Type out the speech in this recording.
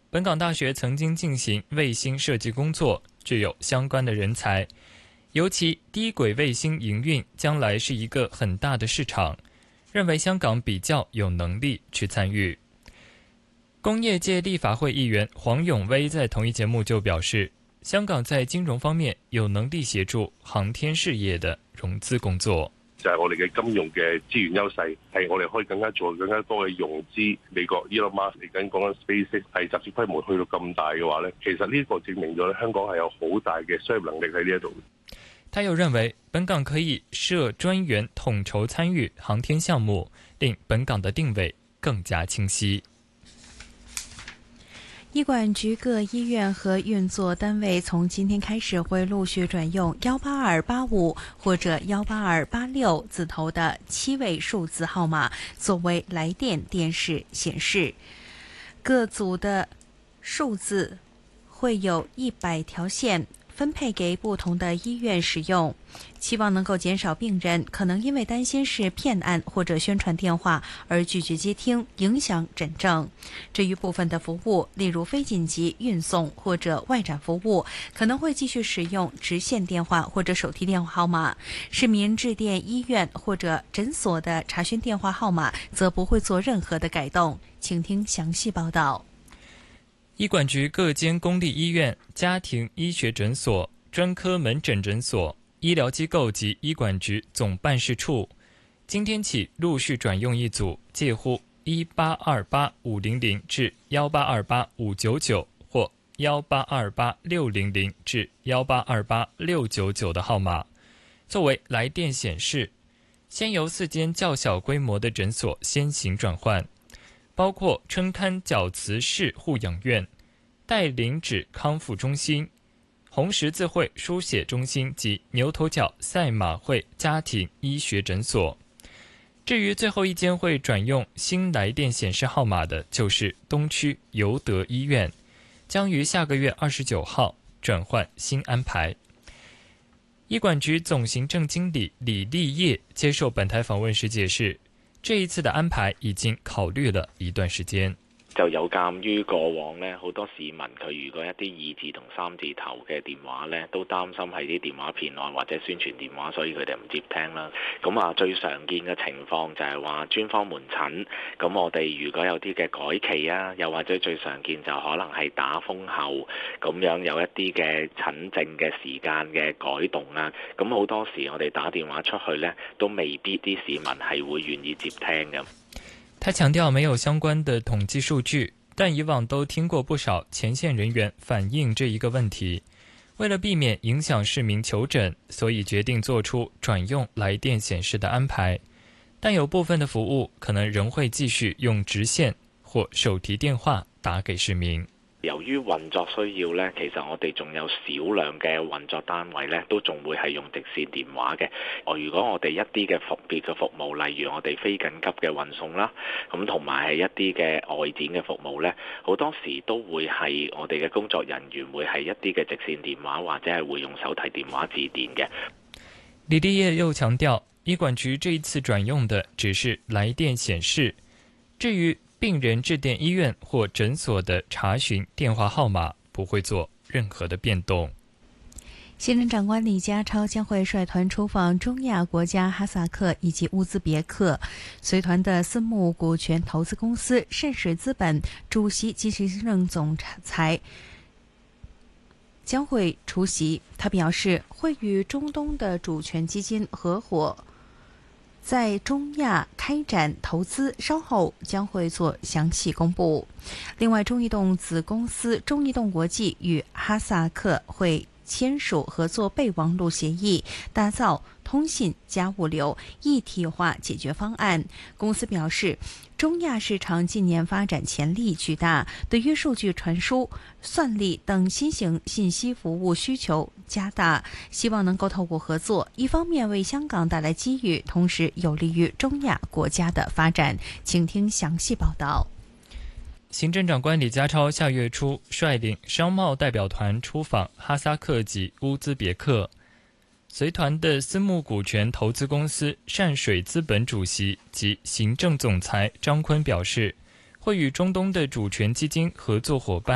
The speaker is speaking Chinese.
本港大学曾经进行卫星设计工作，具有相关的人才。尤其低轨卫星营运将来是一个很大的市场，认为香港比较有能力去参与。工业界立法会议员黄永威在同一节目就表示，香港在金融方面有能力協助航天事業的融資工作。 就係我哋嘅金融嘅資源優勢，係我哋可以更加做更加多嘅融資。美國 Elon Musk 嚟緊講緊 SpaceX 係集資規模去到咁大嘅話呢，其實呢個證明咗香港係有好大嘅商業能力喺呢一度。 他又認為，本港可以設專員統籌參與航天項目，令本港的定位更加清晰。 醫管局各醫院和運作單位從今天開始會陸續轉用18285或者18286字頭的7位數字號碼作為來電電視顯示，各組的數字會有100條線分配給不同的醫院使用，期望能夠減少病人可能因為擔心是騙案或者宣傳電話而拒絕接聽，影響診症。至於部分的服務，例如非緊急運送或者外展服務，可能會繼續使用直線電話或者手提電話號碼。市民致電醫院或者診所的查詢電話號碼，則不會做任何的改動。請聽詳細報道。 醫管局各間公立醫院、家庭醫學診所、專科門診診所、醫療機構及醫管局總辦事處，今天起陸續轉用一組介乎1828500至1828599或1828600至1828699的號碼，作為來電顯示。先由4間較小規模的診所先行轉換，包括春刊角慈氏護養院、帶領指康復中心、紅十字會書寫中心及牛頭角賽馬會家庭醫學診所。至於最後一間會轉用新來電顯示號碼的，就是東區尤德醫院，將於下個月29號轉換新安排。醫管局總行政經理李立業接受本台訪問時解釋，這一次的安排已經考慮了一段時間。 就有鑑於過往呢，好多市民佢如果一啲2字同3字頭嘅電話呢，都擔心係啲電話騙案或者宣傳電話，所以佢哋唔接聽啦。咁最常見嘅情況就係話專科門診，咁我哋如果有啲嘅改期啊，又或者最常見就可能係打風後咁樣有一啲嘅診症嘅時間嘅改動啊，咁好多時我哋打電話出去呢，都未必啲市民係會願意接聽嘅。 他強調沒有相關的統計數據，但以往都聽過不少前線人員反映這一個問題。為了避免影響市民求診，所以決定做出轉用來電顯示的安排。但有部分的服務可能仍會繼續用直線或手提電話打給市民。 由於運作需要呢，其實我哋仲有少量嘅運作單位呢，都仲會係用直線電話嘅。如果我哋一啲嘅特別嘅服務，例如我哋非緊急嘅運送啦，咁同埋係一啲嘅外展嘅服務呢，好多時都會係我哋嘅工作人員會係一啲嘅直線電話，或者係會用手提電話致電嘅。 李立業又強調，醫管局這一次轉用的只是來電顯示，至於病人致電醫院或診所的查詢電話號碼不會做任何的變動。 行政長官李家超將會率團出訪中亞國家哈薩克以及烏茲別克，隨團的私募股權投資公司善水資本主席及行政總裁將會出席。他表示會與中東的主權基金合夥在中亞開展投資，稍後將會做詳細公布。另外，中移動子公司中移動國際與哈薩克會簽署合作備忘錄協議，打造通信加物流一體化解決方案。公司表示，中亞市場近年發展潛力巨大，對於數據傳輸、算力等新型信息服務需求加大，希望能夠透過合作，一方面為香港帶來機遇，同時有利於中亞國家的發展。請聽詳細報道。 行政長官李家超下月初率領商貿代表團出訪哈薩克及烏茲別克，隨團的私募股權投資公司善水資本主席及行政總裁張坤表示，會與中東的主權基金合作夥伴